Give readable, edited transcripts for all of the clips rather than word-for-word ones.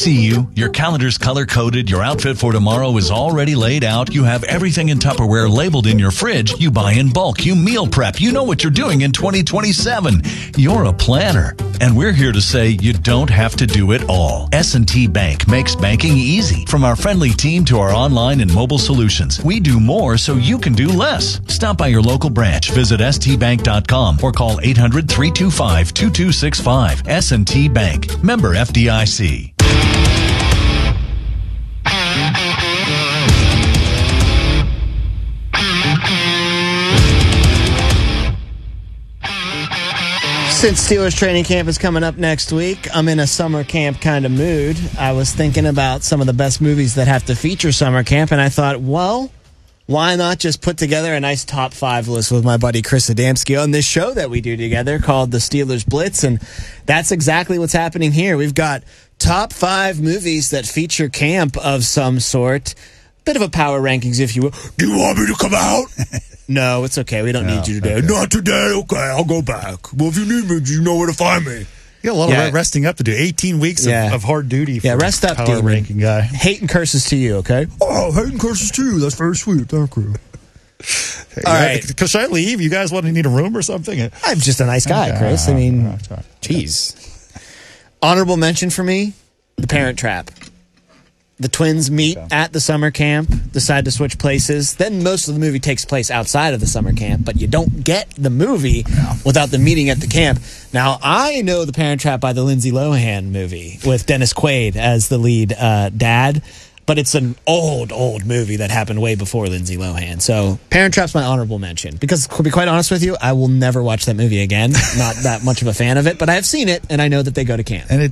see you. Your calendar's color-coded. Your outfit for tomorrow is already laid out. You have everything in Tupperware labeled in your fridge. You buy in bulk. You meal prep. You know what you're doing in 2027. You're a planner. And we're here to say you don't have to do it all. S&T Bank makes banking easy. From our friendly team to our online and mobile solutions, we do more so you can do less. Stop by your local branch, visit stbank.com, or call 800-325-2265. S&T Bank. Member FDIC. Since Steelers training camp is coming up next week, I'm in a summer camp kind of mood. I was thinking about some of the best movies that have to feature summer camp, and I thought, well, why not just put together a nice top 5 list with my buddy Chris Adamski on this show that we do together called the Steelers Blitz, and that's exactly what's happening here. We've got top 5 movies that feature camp of some sort. Bit of a power rankings, if you will. Do you want me to come out? No, it's okay. We don't need you today. Okay. Not today. Okay, I'll go back. Well, if you need me, you know where to find me. You got a lot of resting up to do. 18 weeks of hard duty for rest up, power ranking guy. Hate and curses to you, okay? Oh, hate and curses to you. That's very sweet. Thank you. Hey, all right. Should I leave? You guys need a room or something? I'm just a nice guy, Chris. I mean, geez. Honorable mention for me, The Parent Trap. The twins meet at the summer camp, decide to switch places. Then most of the movie takes place outside of the summer camp, but you don't get the movie without the meeting at the camp. Now, I know The Parent Trap by the Lindsay Lohan movie with Dennis Quaid as the lead dad, but it's an old movie that happened way before Lindsay Lohan. So Parent Trap's my honorable mention. Because, to be quite honest with you, I will never watch that movie again. Not that much of a fan of it, but I have seen it, and I know that they go to camp. And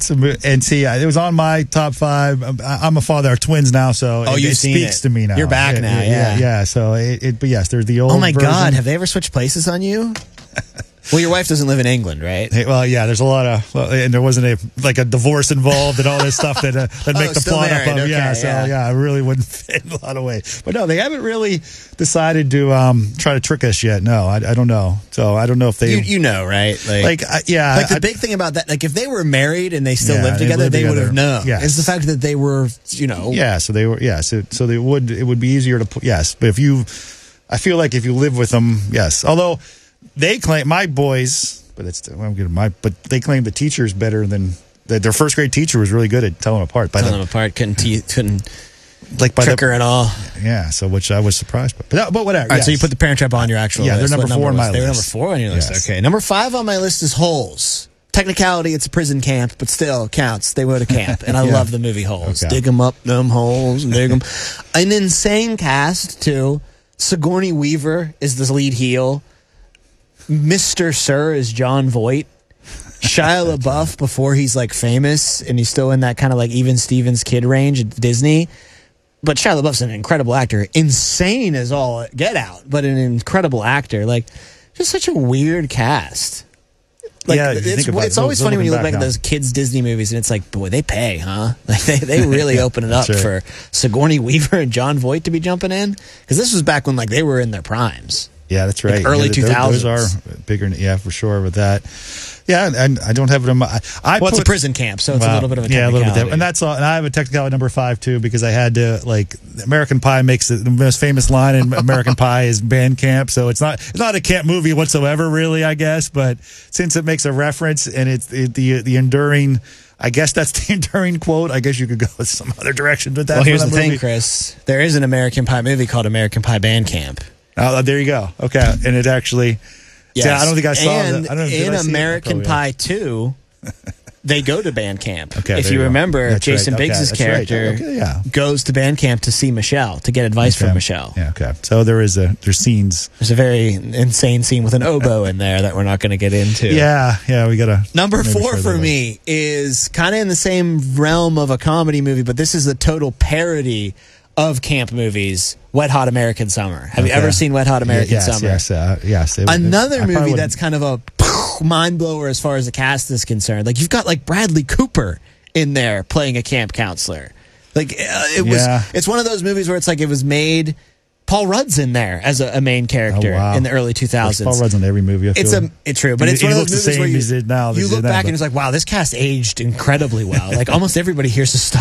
it was on my top 5. I'm a father of twins now, so it speaks to me now. You're back now, yeah. So, but yes, there's the old Oh my version. God, have they ever switched places on you? Well, your wife doesn't live in England, right? Hey, well, yeah, there's a lot of, and there wasn't a divorce involved and all this stuff that make the plot up of. Okay, I really wouldn't fit in a lot of ways. But no, they haven't really decided to try to trick us yet. No, I don't know. So I don't know if they, you know, right? Like the big thing about that, like if they were married and they still lived together, they would have known. Yeah. It's the fact that they were, so they were, so they would. It would be easier to put. Yes, but I feel like if you live with them, yes. Although they claim my boys, but they claim the teacher's better than their first grade teacher was really good at telling them apart. Couldn't trick her at all. Yeah, so which I was surprised by. But whatever. All right, so you put The Parent Trap on your actual list. Yeah, they're number 4 on my list. They were number 4 on your list. Yes. Okay, number 5 on my list is Holes. Technicality, it's a prison camp, but still counts. They go to camp, and I love the movie Holes. Okay. Dig them up, them holes, and dig them. An insane cast too. Sigourney Weaver is the lead heel. Mr. Sir is John Voight. Shia LaBeouf before he's like famous and he's still in that kind of like even Stevens kid range at Disney. But Shia LaBeouf's an incredible actor. Insane as all get out, but an incredible actor. Like, just such a weird cast. Like, it's always funny when you look back at those kids' Disney movies and it's like, boy, they pay, huh? Like they really open it up for Sigourney Weaver and John Voight to be jumping in. Because this was back when like they were in their primes. Yeah, that's right. Like early 2000s. Those are bigger, for sure with that. Yeah, and I don't have it in my... it's a prison camp, so it's a little bit of a technicality. Yeah, a little bit. And that's all. And I have a technicality number 5, too, because I had to, like, American Pie makes the most famous line in American Pie is band camp, so it's not a camp movie whatsoever, really, I guess, but since it makes a reference and it's the enduring... I guess that's the enduring quote. I guess you could go some other direction with that. Well, here's the thing, Chris. There is an American Pie movie called American Pie Band Camp. Oh, there you go. Okay, and it actually... Yes. Yeah, I don't think I saw that. In American Pie 2, they go to band camp. Okay, if you remember, Jason Biggs' character goes to band camp to see Michelle, to get advice from Michelle. Yeah, okay. So there's scenes. There's a very insane scene with an oboe in there that we're not going to get into. Yeah, we got to... Number 4 for me is kind of in the same realm of a comedy movie, but this is a total parody of camp movies, Wet Hot American Summer. Have you ever seen Wet Hot American Summer? Yes. Another movie that's kind of a mind blower as far as the cast is concerned. Like, you've got like Bradley Cooper in there playing a camp counselor. Like, it's one of those movies where it's like it was made... Paul Rudd's in there as a main character in the early 2000s. Paul Rudd's in every movie. It's true, but it's one of those movies where you look back and it's like, wow, this cast aged incredibly well. Like almost everybody here's a star.